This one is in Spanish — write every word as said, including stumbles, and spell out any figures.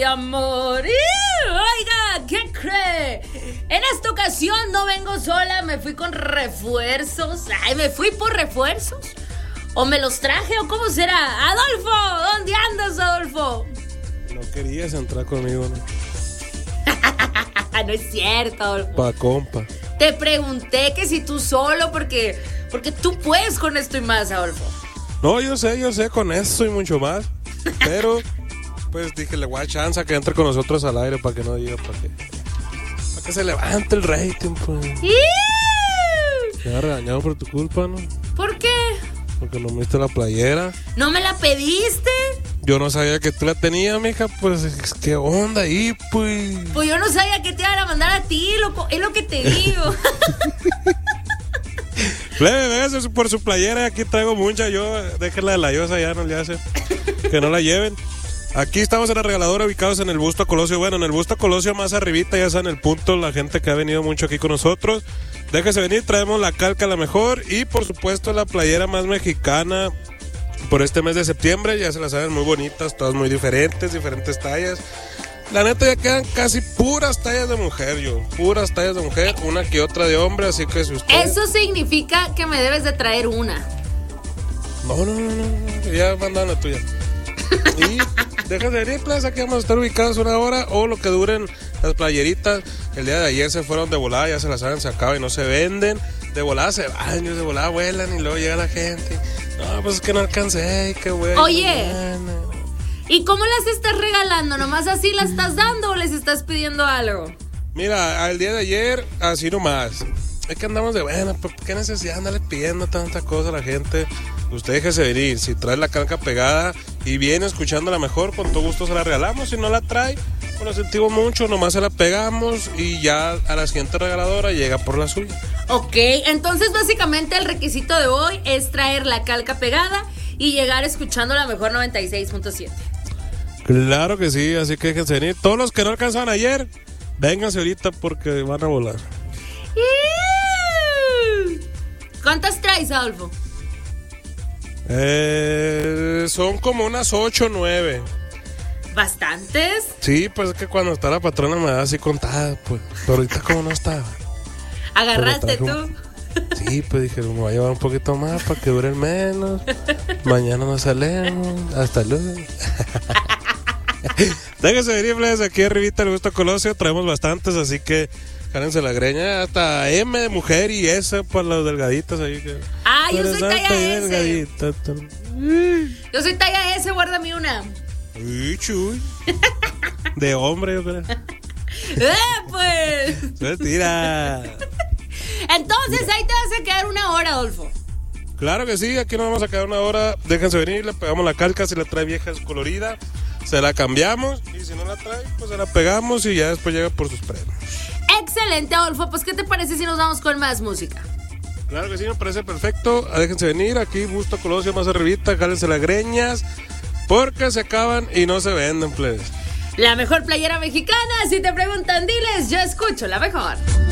Amor, oiga, ¿qué cree? En esta ocasión no vengo sola, me fui con refuerzos. Ay, me fui por refuerzos. ¿O me los traje o cómo será? Adolfo, ¿dónde andas, Adolfo? No querías entrar conmigo, ¿no? No es cierto, Adolfo. Pa' compa. Te pregunté que si tú solo, porque, porque tú puedes con esto y más, Adolfo. No, yo sé, yo sé, con eso y mucho más. Pero, pues dije, le voy a dar chance a que entre con nosotros al aire para que no diga, para que, para que se levante el rating, pues. Me ha regañado por tu culpa, ¿no? ¿Por qué? Porque no me diste la playera. ¿No me la pediste? Yo no sabía que tú la tenías, mija, pues, ¿qué onda ahí, pues? Pues yo no sabía que te iban a mandar a ti, loco, es lo que te digo. Plebe, véngase por su playera, aquí traigo mucha, yo, déjenla de la yosa, ya no le hace, que no la lleven. Aquí estamos en la regaladora, ubicados en el Busto Colosio. Bueno, en el Busto Colosio más arribita, ya está en el punto, la gente que ha venido mucho aquí con nosotros. Déjese venir, traemos la calca la mejor y por supuesto la playera más mexicana por este mes de septiembre. Ya se las saben, muy bonitas, todas muy diferentes, diferentes tallas. La neta ya quedan casi puras tallas de mujer, yo, puras tallas de mujer, una que otra de hombre, así que si usted... Eso significa que me debes de traer una. No, no, no, no, ya mandan la tuya. Y déjate de venir, pues, aquí vamos a estar ubicados una hora o lo que duren las playeritas. El día de ayer se fueron de volada, ya se las saben, se acaba y no se venden. De volada se van, de volada vuelan y luego llega la gente. No, pues es que no alcancé, qué güey. Oye, ¿y cómo las estás regalando? ¿Nomás así las estás dando o les estás pidiendo algo? Mira, al día de ayer, así nomás. Es que andamos de buena, ¿por qué necesidad andarle pidiendo tanta cosa a la gente? Usted déjese venir, si trae la calca pegada y viene escuchándola mejor, con todo gusto se la regalamos. Si no la trae, pues lo sentimos mucho, nomás se la pegamos y ya a la siguiente regaladora llega por la suya. Ok, entonces básicamente el requisito de hoy es traer la calca pegada y llegar escuchando la mejor noventa y seis punto siete. Claro que sí, así que déjense venir. Todos los que no alcanzaron ayer, vénganse ahorita porque van a volar. ¿Cuántas traes, Adolfo? Eh, son como unas ocho o nueve. ¿Bastantes? Sí, pues es que cuando está la patrona me da así contada, pues. Pero ahorita como no estaba. ¿Agarraste tú? Un... Sí, pues dije, me voy a llevar un poquito más para que duren menos. Mañana nos salimos. Hasta luego. Déjense venir, pues, aquí arribita el Busto Colosio. Traemos bastantes, así que járense la greña. Hasta M de mujer y S para los delgaditos ahí. Que... Ah, yo soy talla S. Yo soy talla S, guárdame una. Uy, chuy. De hombre, yo creo. ¡Eh, pues! Mentira. Entonces ahí te vas a quedar una hora, Adolfo. Claro que sí, aquí nos vamos a quedar una hora. Déjense venir, le pegamos la calca. Si la trae vieja es colorida, se la cambiamos. Y si no la trae, pues se la pegamos y ya después llega por sus premios. Excelente, Adolfo. Pues, ¿qué te parece si nos vamos con más música? Claro que sí, me parece perfecto. Déjense venir, aquí Busto Colosio más arribita, jálense las greñas, porque se acaban y no se venden, plebes. La mejor playera mexicana, si te preguntan, diles, yo escucho la mejor.